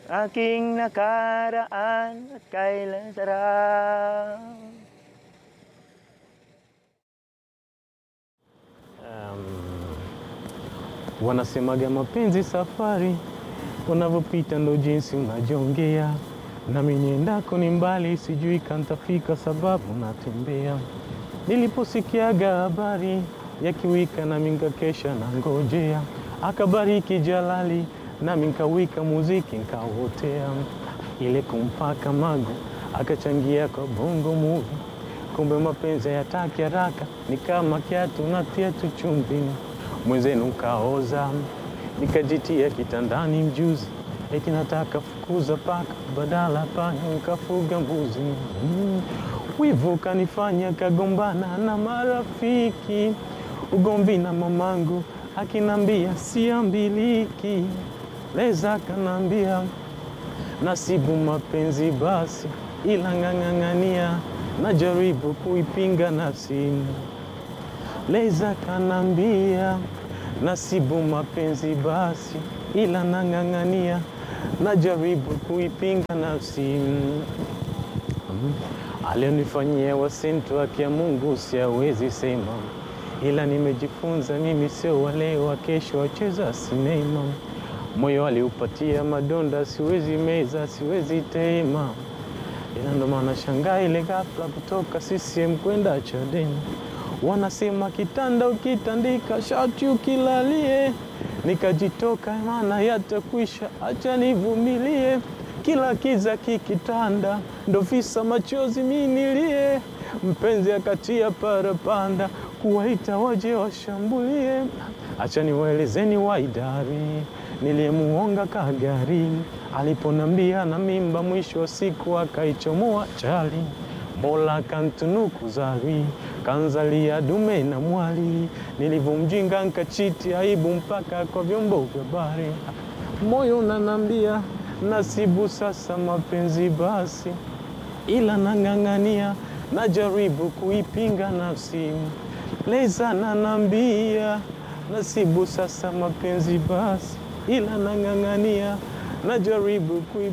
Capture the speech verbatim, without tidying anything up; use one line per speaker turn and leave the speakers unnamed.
aking nakaraan at kailan sarap. Um, wanasemaga mapenzi safari, unavyopita ndo jinsi unajongea. Nami niendako ni mbali, sijui kantafika sababu natembea. Niliposikiaga habari ya kiwika na minkakesha na ngojea. Akabariki Jalali na minkawika muziki nkawotea. Ile kumpaka magu, akachangia kwa bongo movie. Kumbe mapenzi yataki haraka, ni kama kiatu natia tu chumvi. Mwenzenu kaoza, nikajitia kitandani mjuzi. Eti nataka fukuza paka, badala panya nikafuga mbuzi. Mm. Wivu kanifanya kagombana na marafiki. Ugomvi na mamangu, akinambia siambiliki. Leza kanambia, nasibu mapenzi basi, ila ngangangania, najaribu kuipinga nafsi. Leza kanambia, nasibu mapenzi basi, ila nangangania, najaribu kuipinga nafsi. Mm. Alionifanyia wasintu haki ya Mungu siawezi sema. Ila nimejifunza mimi sio wale wa kesho wacheza sinema. Moyo aliupatia madonda, siwezi meza, siwezi tema. Ila ndo maana shangaa ile ghafla kutoka C C M kwenda Chadema. Wanasema kitanda ukitandika shati ukilalie. Nikajitoka maana yatakwisha, acha nivumilie. Kila kiza kikitanda, ndo visa machozi minilie. Mpenzi akatia parapanda, kuwaita waje washambulie. Acha niwaelezeni waidari, niliyemuonga kagari. Aliponambia na mimba, mwisho wa siku akaichomoa chali. Mola kantunuku zari, kanzalia dume na mwali. Nilivumjinga nkachiti aibu mpaka kwa vyombo vya habari. Moyo unanambia, nasibu sasa mapenzi basi, ila nangangania, najaribu kuipinga nafsi. Leza nanambia, nasibu sasa mapenzi basi, ila nangangania, najaribu kuipinga.